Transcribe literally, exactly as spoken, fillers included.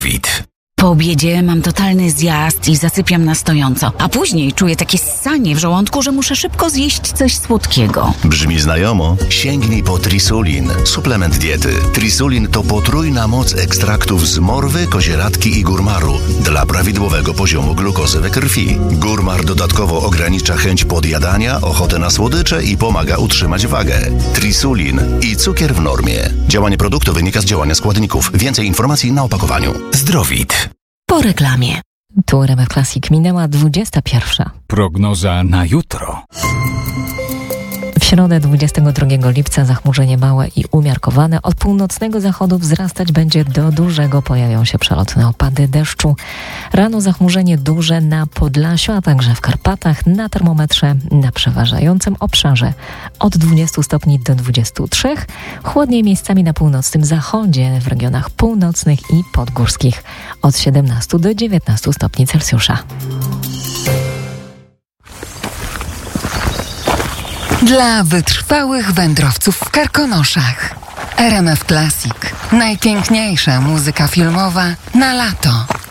Wit. Po obiedzie mam totalny zjazd i zasypiam na stojąco, a później czuję takie ssanie w żołądku, że muszę szybko zjeść coś słodkiego. Brzmi znajomo? Sięgnij po Trisulin, suplement diety. Trisulin to potrójna moc ekstraktów z morwy, kozieradki i górmaru dla prawidłowego poziomu glukozy we krwi. Górmar dodatkowo ogranicza chęć podjadania, ochotę na słodycze i pomaga utrzymać wagę. Trisulin i cukier w normie. Działanie produktu wynika z działania składników. Więcej informacji na opakowaniu. Zdrowit. Po reklamie. Tu R M F Classic, minęła dwudziesta pierwsza. Prognoza na jutro. W środę dwudziestego drugiego lipca zachmurzenie małe i umiarkowane. Od północnego zachodu wzrastać będzie do dużego. Pojawią się przelotne opady deszczu. Rano zachmurzenie duże na Podlasiu, a także w Karpatach. Na termometrze na przeważającym obszarze od dwudziestu stopni do dwudziestu trzech. Chłodniej miejscami na północnym zachodzie, w regionach północnych i podgórskich od siedemnastu do dziewiętnastu stopni Celsjusza. Dla wytrwałych wędrowców w Karkonoszach. R M F Classic. Najpiękniejsza muzyka filmowa na lato.